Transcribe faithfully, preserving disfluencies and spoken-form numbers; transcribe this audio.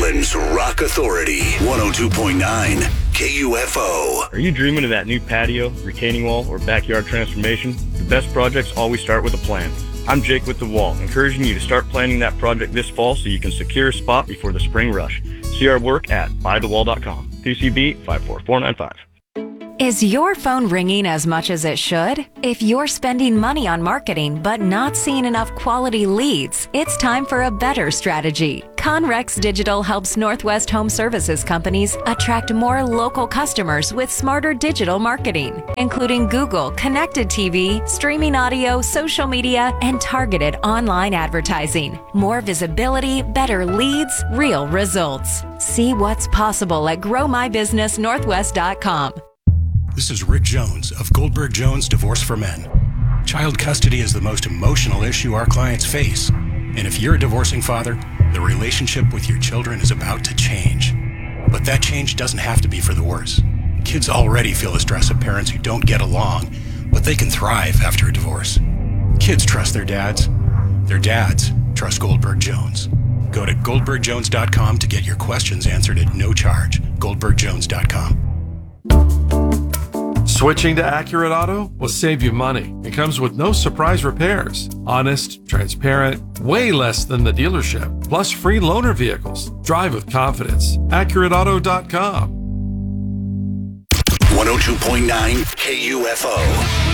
Portland's Rock Authority, one oh two point nine K U F O. Are you dreaming of that new patio, retaining wall, or backyard transformation? The best projects always start with a plan. I'm Jake with The Wall, encouraging you to start planning that project this fall so you can secure a spot before the spring rush. See our work at buy the wall dot com. T C B five four four nine five. Is your phone ringing as much as it should? If you're spending money on marketing but not seeing enough quality leads, it's time for a better strategy. Conrex Digital helps Northwest Home Services companies attract more local customers with smarter digital marketing, including Google, connected T V, streaming audio, social media, and targeted online advertising. More visibility, better leads, real results. See what's possible at grow my business northwest dot com. This is Rick Jones of Goldberg Jones Divorce for Men. Child custody is the most emotional issue our clients face. And if you're a divorcing father, the relationship with your children is about to change. But that change doesn't have to be for the worse. Kids already feel the stress of parents who don't get along, but they can thrive after a divorce. Kids trust their dads. Their dads trust Goldberg Jones. Go to goldberg jones dot com to get your questions answered at no charge. goldberg jones dot com. Switching to Accurate Auto will save you money. It comes with no surprise repairs. Honest, transparent, way less than the dealership, plus free loaner vehicles. Drive with confidence. accurate auto dot com. one oh two point nine K U F O.